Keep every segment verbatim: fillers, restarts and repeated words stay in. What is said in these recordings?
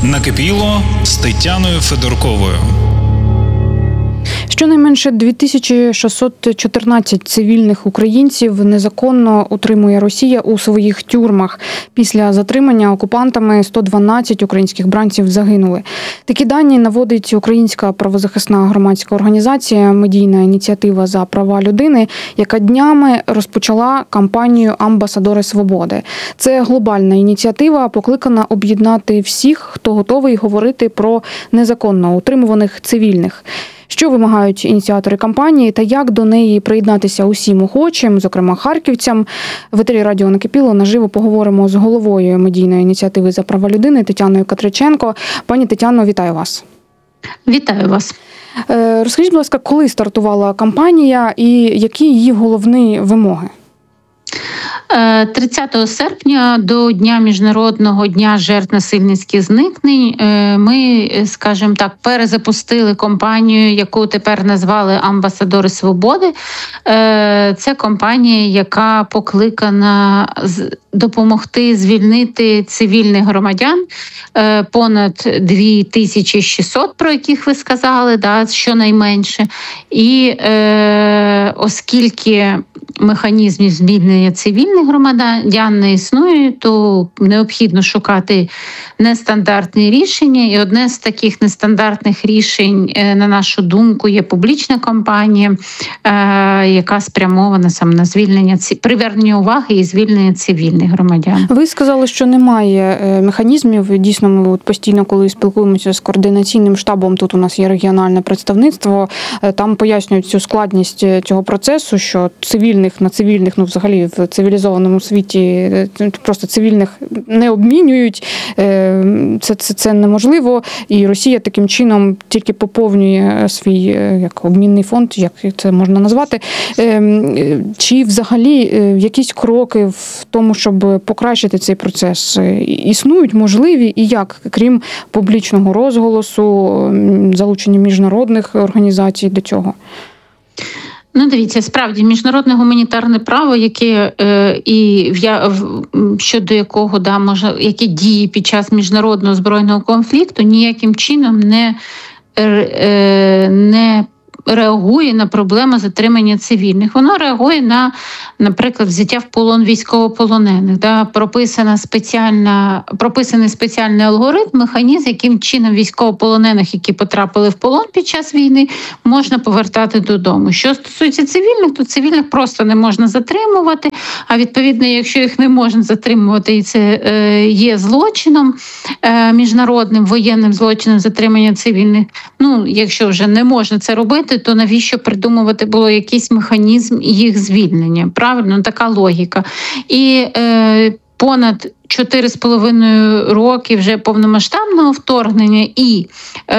Накипіло з Тетяною Федорковою. Щонайменше дві тисячі шістсот чотирнадцять цивільних українців незаконно утримує Росія у своїх тюрмах. Після затримання окупантами сто дванадцять українських бранців загинули. Такі дані наводить українська правозахисна громадська організація «Медійна ініціатива за права людини», яка днями розпочала кампанію «Амбасадори свободи». Це глобальна ініціатива, покликана об'єднати всіх, хто готовий говорити про незаконно утримуваних цивільних. Що вимагають ініціатори кампанії та як до неї приєднатися усім охочим, зокрема харківцям. В етері радіо «Накипіло» наживо поговоримо з головою медійної ініціативи за права людини Тетяною Катриченко. Пані Тетяно, вітаю вас. Вітаю вас. Розкажіть, будь ласка, коли стартувала кампанія і які її головні вимоги? тридцятого серпня до Дня Міжнародного дня жертв насильницьких зникнень ми, скажімо так, перезапустили кампанію, яку тепер назвали «Амбасадори свободи». Це кампанія, яка покликана допомогти звільнити цивільних громадян, понад дві тисячі шістсот, про яких ви сказали, да, щонайменше. І е, оскільки механізмів звільнення цивільних громадян не існує, то необхідно шукати нестандартні рішення. І одне з таких нестандартних рішень, на нашу думку, є публічна кампанія, яка спрямована саме на звільнення, привернення уваги і звільнення цивільних громадян. Ви сказали, що немає механізмів. Дійсно, ми от постійно, коли спілкуємося з координаційним штабом, тут у нас є регіональне представництво, там пояснюють цю складність цього процесу, що цивільних на цивільних, ну взагалі в цивілізованому світі просто цивільних не обмінюють. Це, це, це неможливо. І Росія таким чином тільки поповнює свій як обмінний фонд, як це можна назвати. Чи взагалі якісь кроки в тому, щоб покращити цей процес, існують, можливі, і як, крім публічного розголосу, залучення міжнародних організацій до цього? Ну, дивіться, справді, міжнародне гуманітарне право, яке е, і в, щодо якого да, може, яке діє під час міжнародного збройного конфлікту, ніяким чином не, е, не реагує на проблему затримання цивільних. Воно реагує на, наприклад, взяття в полон військовополонених. Да? Прописана спеціальна, прописаний спеціальний алгоритм, механізм, яким чином військовополонених, які потрапили в полон під час війни, можна повертати додому. Що стосується цивільних, то цивільних просто не можна затримувати, а відповідно, якщо їх не можна затримувати, і це е, є злочином, е, міжнародним воєнним злочином затримання цивільних, ну, якщо вже не можна це робити, то навіщо придумувати було якийсь механізм їх звільнення? Правильно, така логіка. І е, понад чотири з половиною роки вже повномасштабного вторгнення і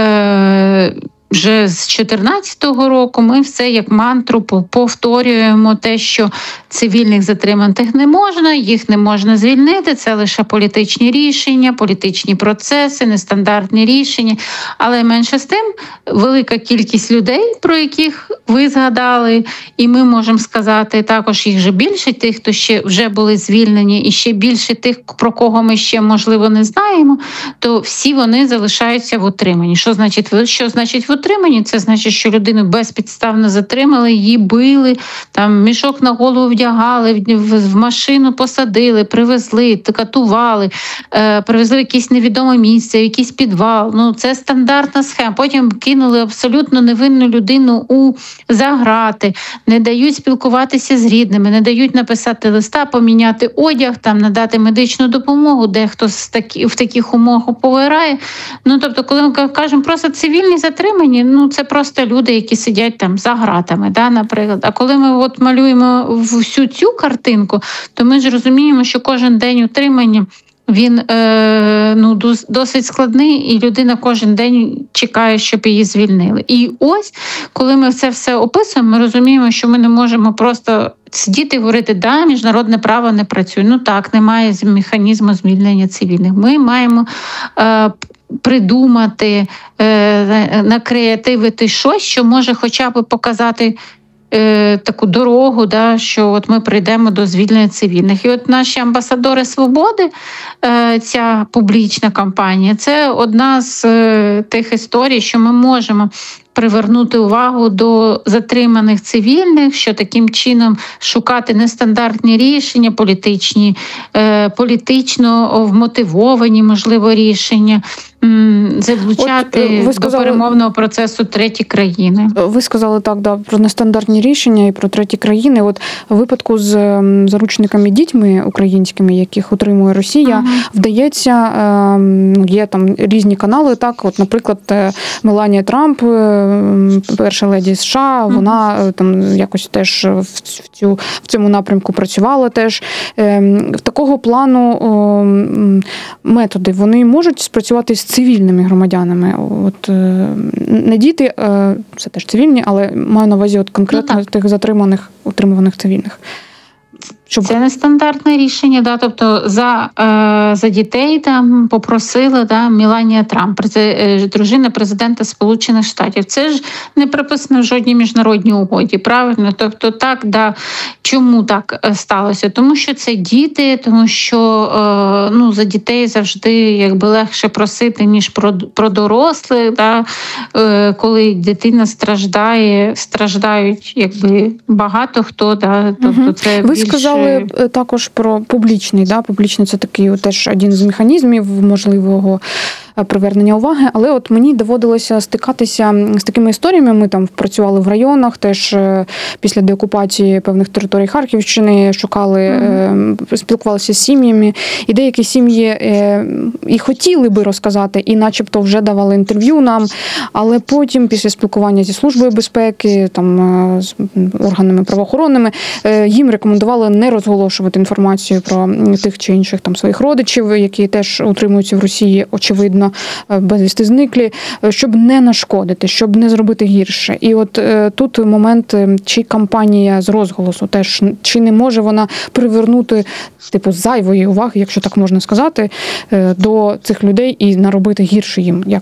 е, вже з чотирнадцятого року ми все як мантру повторюємо те, що цивільних затриманих не можна, їх не можна звільнити, це лише політичні рішення, політичні процеси, нестандартні рішення. Але менше з тим, велика кількість людей, про яких ви згадали, і ми можемо сказати, також їх вже більше, тих, хто ще вже були звільнені, і ще більше тих, про кого ми ще, можливо, не знаємо, то всі вони залишаються в утриманні. Що значить, що значить в утриманні? Це значить, що людину безпідставно затримали, її били, там мішок на голову вдягали, в машину посадили, привезли, катували, е, привезли в якесь невідоме місце, в якийсь підвал. Ну, це стандартна схема. Потім кинули абсолютно невинну людину у заграти, не дають спілкуватися з рідними, не дають написати листа, поміняти одяг, там, надати медичну допомогу, дехто з такі, в таких умовах помирає. Ну, тобто, коли ми кажемо просто цивільні затримані, ну, це просто люди, які сидять там за гратами, да, наприклад. А коли ми от малюємо всю цю картинку, то ми ж розуміємо, що кожен день утримання він е, ну, досить складний, і людина кожен день чекає, щоб її звільнили. І ось, коли ми це все описуємо, ми розуміємо, що ми не можемо просто сидіти і говорити, да, міжнародне право не працює. Ну так, немає механізму звільнення цивільних. Ми маємо е, придумати, е, накреативити щось, що може хоча б показати е, таку дорогу, да, що от ми прийдемо до звільнення цивільних. І от наші амбасадори свободи, е, ця публічна кампанія, це одна з е, тих історій, що ми можемо привернути увагу до затриманих цивільних, що таким чином шукати нестандартні рішення, політичні, е, політично вмотивовані, можливо, рішення, м, залучати От, ви сказали, до перемовного процесу треті країни. Ви сказали так, да, про нестандартні рішення і про треті країни. От у випадку з м, заручниками дітьми українськими, яких утримує Росія, ага. вдається, е, є там різні канали, так, от, наприклад, е, Меланія Трамп, е, перша леді США, вона ага. там якось теж в, цю, в цьому напрямку працювала теж. Е, в такого плану о, методи, вони можуть спрацювати з цивільними громадянами. От, е, не діти, е, це теж цивільні, але маю на увазі от конкретно ну, тих затриманих, утримуваних цивільних. Щоб... Це нестандартне рішення, да, тобто за, е, за дітей там попросила да, Меланія Трамп, е, дружина президента Сполучених Штатів. Це ж не приписано в жодній міжнародній угоді, правильно? Тобто так, да, чому так сталося? Тому що це діти, тому що е, ну, за дітей завжди якби легше просити, ніж про, про дорослих, да, е, коли дитина страждає, страждають якби багато хто, да, тобто угу. це Ви більш... сказали також про публічний, да, публічний це такий теж один з механізмів можливого привернення уваги, але от мені доводилося стикатися з такими історіями. Ми там працювали в районах, теж після деокупації певних територій Харківщини, шукали, mm-hmm. спілкувалися з сім'ями, і деякі сім'ї і хотіли би розказати, і начебто вже давали інтерв'ю нам, але потім, після спілкування зі Службою безпеки, там, з органами правоохоронними, їм рекомендували не розголошувати інформацію про тих чи інших там своїх родичів, які теж утримуються в Росії, очевидно, безвісти зниклі, щоб не нашкодити, щоб не зробити гірше. І от е, тут момент, чи кампанія з розголосу теж, чи не може вона привернути типу зайвої уваги, якщо так можна сказати, е, до цих людей і наробити гірше їм, як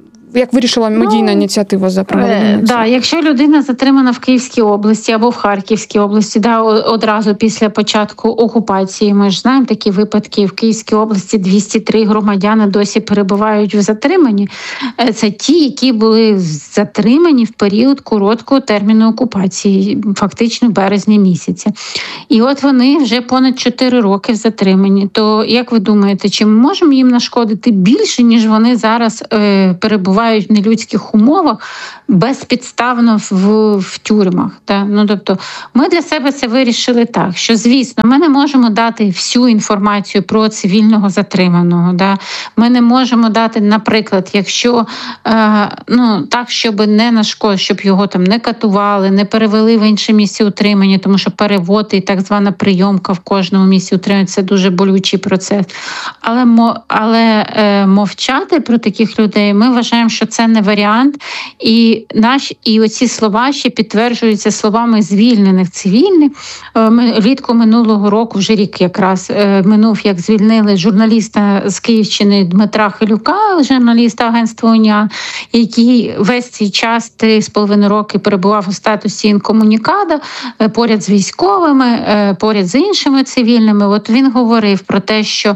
Як вирішила медійна ну, ініціатива за проведення? Так, да, якщо людина затримана в Київській області або в Харківській області, да, одразу після початку окупації, ми ж знаємо такі випадки, в Київській області двісті три громадяни досі перебувають в затриманні. Це ті, які були затримані в період короткого терміну окупації, фактично в березні місяці. І от вони вже понад чотири роки в затриманні. То, як ви думаєте, чи ми можемо їм нашкодити більше, ніж вони зараз е, перебувають в нелюдських умовах безпідставно в, в тюрмах? Да? Ну, тобто, ми для себе це вирішили так, що, звісно, ми не можемо дати всю інформацію про цивільного затриманого. Да? Ми не можемо дати, наприклад, якщо е, ну, так, щоб не нашкодити, щоб його там не катували, не перевели в інше місце утримання, тому що перевод і так звана прийомка в кожному місці утримання – це дуже болючий процес. Але, але е, мовчати про таких людей ми вважаємо, що це не варіант. І наші і оці слова ще підтверджуються словами звільнених цивільних. Ми влітку минулого року, вже рік якраз минув, як звільнили журналіста з Київщини Дмитра Хилюка, журналіста агентства «Уніан», який весь цей час, три з половиною роки, перебував у статусі інкомунікада поряд з військовими, поряд з іншими цивільними. От він говорив про те, що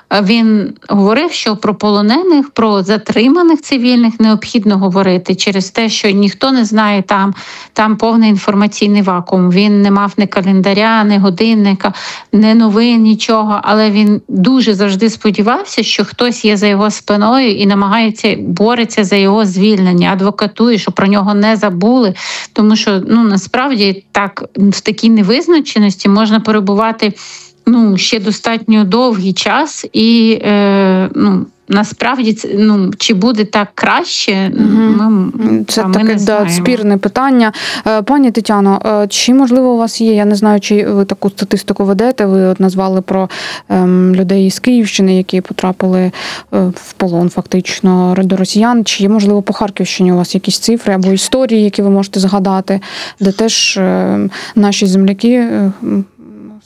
він говорив, що про полонених, про затриманих цивільних необхідно говорити через те, що ніхто не знає там, там повний інформаційний вакуум. Він не мав ні календаря, ні годинника, ні новин, нічого, але він дуже завжди сподівався, що хтось є за його спиною і намагається, бореться за його звільнення, адвокатує, що про нього не забули, тому що, ну, насправді так, в такій невизначеності можна перебувати ну, ще достатньо довгий час, і е, ну, насправді, ну, чи буде так краще, угу. ми, це ми таке не да, знаємо. Спірне питання. Пані Тетяно, чи, можливо, у вас є, я не знаю, чи ви таку статистику ведете, ви от назвали про ем, людей з Київщини, які потрапили е, в полон фактично до росіян, чи є, можливо, по Харківщині у вас якісь цифри або історії, які ви можете згадати, де теж е, наші земляки е,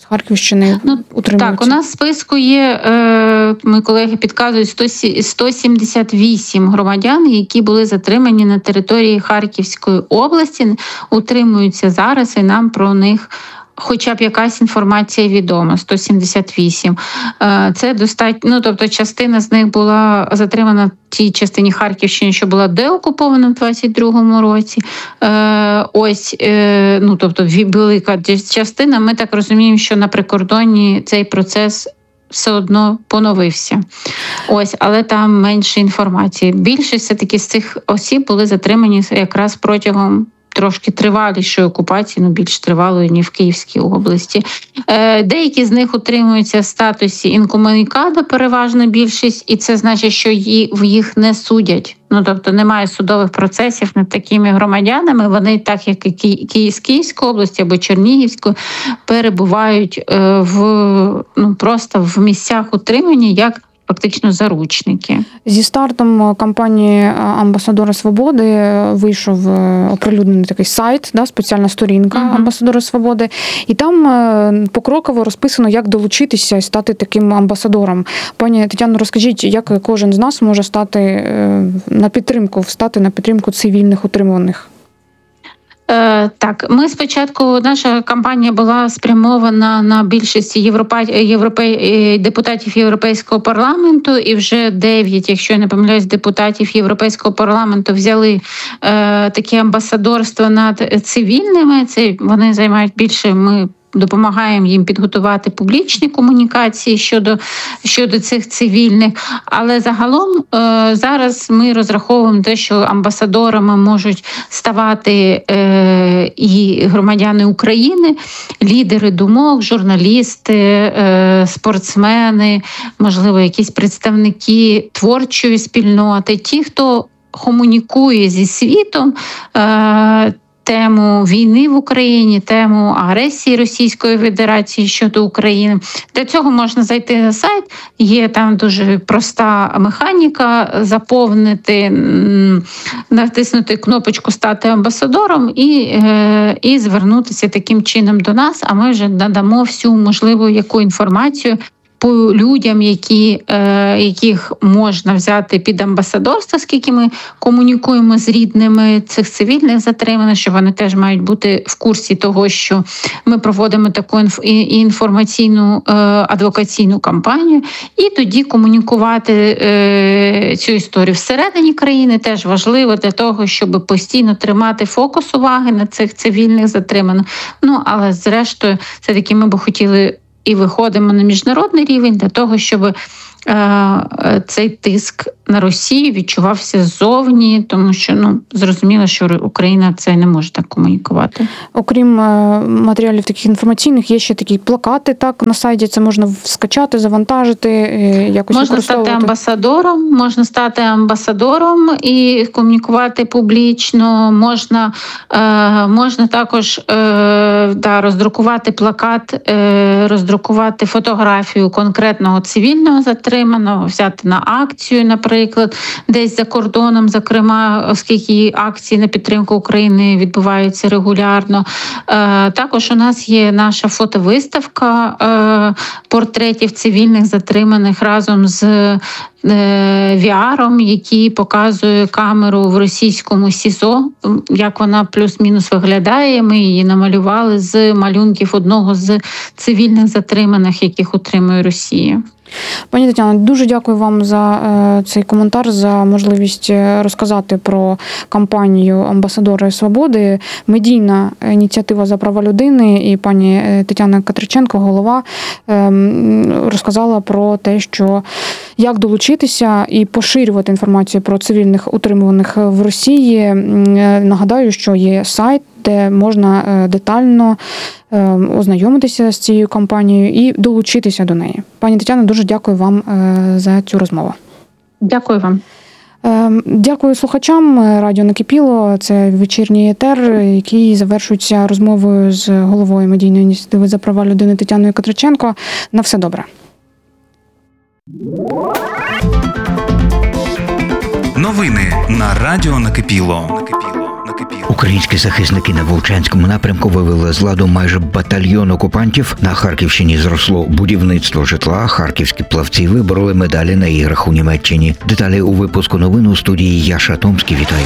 Харківщини ну, утримуються? Так, у нас в списку є, е, мої колеги підказують, сто сімдесят вісім громадян, які були затримані на території Харківської області, утримуються зараз, і нам про них хоча б якась інформація відома. сто сімдесят вісім. Це достатньо, ну, тобто частина з них була затримана в тій частині Харківщини, що була деокупована в двадцять другому році. Ось, ну, тобто велика частина, ми так розуміємо, що на прикордонні цей процес все одно поновився. Ось, але там менше інформації. Більшість все-таки з цих осіб були затримані якраз протягом трошки тривалішої окупації, ну більш тривалої, ніж в Київській області. Е, деякі з них утримуються в статусі інкомунікадо, переважна більшість, і це значить, що їх, їх не судять. Ну, тобто немає судових процесів над такими громадянами. Вони, так як і з Київської області або Чернігівської, перебувають е, в, ну, просто в місцях утримання, як фактично заручники. Зі стартом кампанії «Амбасадори Свободи» вийшов оприлюднений такий сайт, да, спеціальна сторінка uh-huh. «Амбасадори Свободи», і там покроково розписано, як долучитися і стати таким амбасадором. Пані Тетяно, розкажіть, як кожен з нас може стати на підтримку, встати на підтримку цивільних утримуваних? Так, ми спочатку, наша кампанія була спрямована на більшість європе... Європе... депутатів Європейського парламенту, і вже дев'ять, якщо я не помиляюсь, депутатів Європейського парламенту взяли е, таке амбасадорство над цивільними. Це вони займають більше, ми допомагаємо їм підготувати публічні комунікації щодо, щодо цих цивільних. Але загалом е, зараз ми розраховуємо те, що амбасадорами можуть ставати е, і громадяни України, лідери думок, журналісти, е, спортсмени, можливо, якісь представники творчої спільноти, ті, хто комунікує зі світом, е, тему війни в Україні, тему агресії Російської Федерації щодо України. Для цього можна зайти на сайт, є там дуже проста механіка, заповнити, натиснути кнопочку «Стати амбасадором» і, і звернутися таким чином до нас, а ми вже надамо всю можливу яку інформацію по людям, які, е, яких можна взяти під амбасадорство, скільки ми комунікуємо з рідними цих цивільних затриманих, що вони теж мають бути в курсі того, що ми проводимо таку інф- інформаційну е, адвокаційну кампанію, і тоді комунікувати е, цю історію всередині країни теж важливо для того, щоб постійно тримати фокус уваги на цих цивільних затриманих. Ну, але зрештою, все-таки ми б хотіли і виходимо на міжнародний рівень для того, щоб е, цей тиск на Росію відчувався ззовні, тому що, ну, зрозуміло, що Україна це не може так комунікувати. Окрім матеріалів таких інформаційних, є ще такі плакати, так, на сайті, це можна скачати, завантажити, якось можна стати амбасадором, можна стати амбасадором і комунікувати публічно, можна, е, можна також е, да, роздрукувати плакат, е, роздрукувати фотографію конкретного цивільного затриманого, взяти на акцію, наприклад, Наприклад, десь за кордоном, зокрема, оскільки акції на підтримку України відбуваються регулярно. Е, також у нас є наша фотовиставка е, портретів цивільних затриманих разом з ві ар-ом, який показує камеру в російському СІЗО, як вона плюс-мінус виглядає. Ми її намалювали з малюнків одного з цивільних затриманих, яких утримує Росія. Пані Тетяно, дуже дякую вам за е, цей коментар, за можливість розказати про кампанію «Амбасадори Свободи». Медійна ініціатива за права людини, і пані Тетяна Катриченко, голова, е, розказала про те, що як долучитися і поширювати інформацію про цивільних утримуваних в Росії. Нагадаю, що є сайт, де можна детально ознайомитися з цією кампанією і долучитися до неї. Пані Тетяно, дуже дякую вам за цю розмову. Дякую вам. Дякую слухачам радіо «Накипіло». Це вечірній етер, який завершується розмовою з головою медійної ініціативи за права людини Тетяною Катриченко. На все добре. Новини на радіо «Накипіло». Українські захисники на Вовчанському напрямку вивели з ладу майже батальйон окупантів. На Харківщині зросло будівництво житла. Харківські плавці вибороли медалі на іграх у Німеччині. Деталі у випуску новин у студії Яша Томський. Вітаю.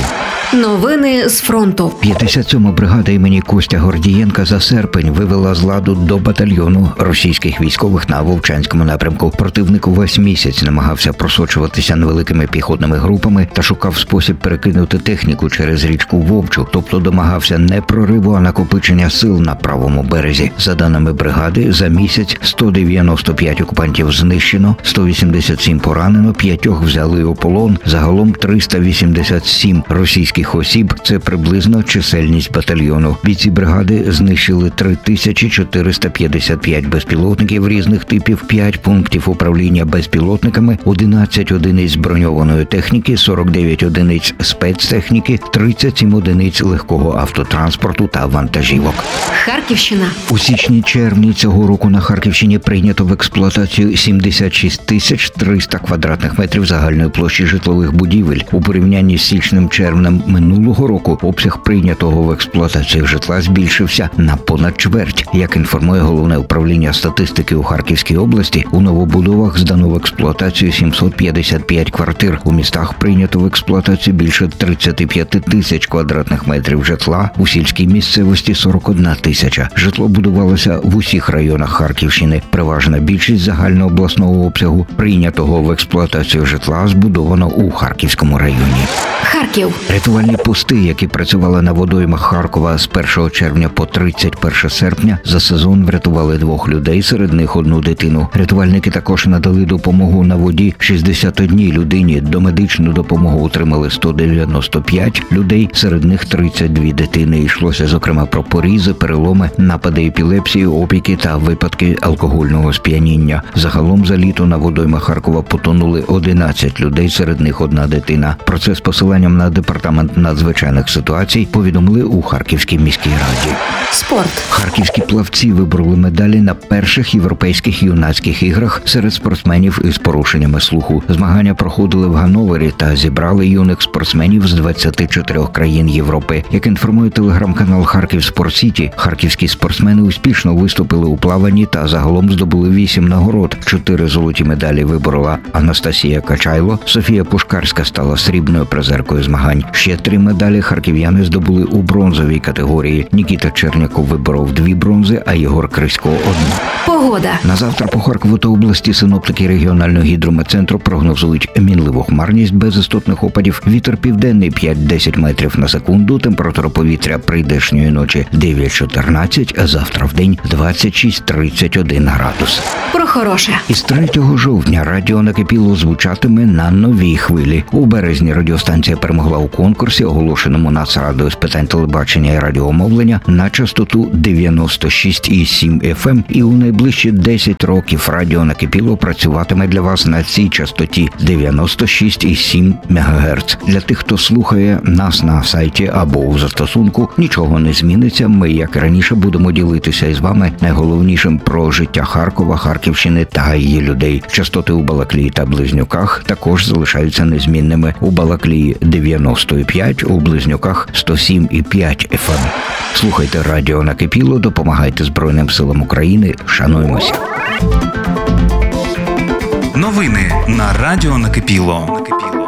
Новини з фронту. п'ятдесят сьома бригада імені Костя Гордієнка за серпень вивела з ладу до батальйону російських військових на Вовчанському напрямку. Противник увесь місяць намагався просочуватися невеликими піхотними групами та шукав спосіб перекинути техніку через річку Вовчу, тобто домагався не прориву, а накопичення сил на правому березі. За даними бригади, за місяць сто дев'яносто п'ять окупантів знищено, сто вісімдесят сім поранено, п'ятьох взяли у полон, загалом триста вісімдесят сім російських осіб – це приблизно чисельність батальйону. Бійці бригади знищили три тисячі чотириста п'ятдесят п'ять безпілотників різних типів, п'ять пунктів управління безпілотниками, одинадцять одиниць броньованої техніки, сорок дев'ять одиниць спецтехніки, тридцять сім одиниць легкого автотранспорту та вантажівок. Харківщина. У січні-червні цього року на Харківщині прийнято в експлуатацію сімдесят шість тисяч триста квадратних метрів загальної площі житлових будівель. У порівнянні з січнем-червнем минулого року обсяг прийнятого в експлуатацію житла збільшився на понад чверть. Як інформує Головне управління статистики у Харківській області, у новобудовах здано в експлуатацію сімсот п'ятдесят п'ять квартир. У містах прийнято в експлуатацію більше тридцять п'ять тисяч квадратних метрів житла, у сільській місцевості сорок одна тисяча. Житло будувалося в усіх районах Харківщини. Переважна більшість загальнообласного обсягу прийнятого в експлуатацію житла збудовано у Харківському районі. Харків. Рятувальні пости, які працювали на водоймах Харкова з першого червня по тридцять перше серпня, за сезон врятували двох людей, серед них одну дитину. Рятувальники також надали допомогу на воді шістдесят одній людині. Домедичну допомогу отримали сто дев'яносто п'ять людей, серед них тридцять дві дитини. Йшлося, зокрема, про порізи, переломи, напади епілепсії, опіки та випадки алкогольного сп'яніння. Загалом за літо на водоймах Харкова потонули одинадцять людей, серед них одна дитина. Про це з посиланням на департамент надзвичайних ситуацій повідомили у Харківській міській раді. Спорт. Харківські плавці вибороли медалі на перших європейських юнацьких іграх серед спортсменів із порушеннями слуху. Змагання проходили в Ганновері та зібрали юних спортсменів з двадцяти чотирьох країн Європи. Як інформує телеграм-канал Харків Спорт Сіті, харківські спортсмени успішно виступили у плаванні та загалом здобули вісім нагород. Чотири золоті медалі виборола Анастасія Качайло, Софія Пушкарська стала срібною призеркою змагань. Ще три медалі харків'яни здобули у бронзовій категорії. Нікіта Черняков виборов дві бронзи, а Єгор Крисько – одну. Погода. На завтра по Харкову та області синоптики регіонального гідрометцентру прогнозують мінливу хмарність без істотних опадів. Вітер південний п'ять-десять метрів на секунду. Температура повітря прийдешньої ночі дев'ять-чотирнадцять, а завтра в день двадцять шість тридцять один градус. Про хороше. Із третього жовтня радіо накипіло звучатиме на новій хвилі. У березні радіостанція перемогла у конкурсі, оголошеному Нацрадою з питань телебачення і радіомовлення, на частоту дев'яносто шість і сім еф ем, і у найближчі десять років радіо накипіло працюватиме для вас на цій частоті дев'яносто шість і сім мегагерц. Для тих, хто слухає нас на сайті або у застосунку, нічого не зміниться. Ми, як і раніше, будемо ділитися із вами найголовнішим про життя Харкова, Харківщини та її людей. Частоти у Балаклії та Близнюках також залишаються незмінними. У Балаклії дев'яносто і п'ять, у Близнюках сто сім і п'ять еф ем. Слухайте радіо накипіло, допомагайте Збройним силам України, шануємося. Новини на радіо накипіло.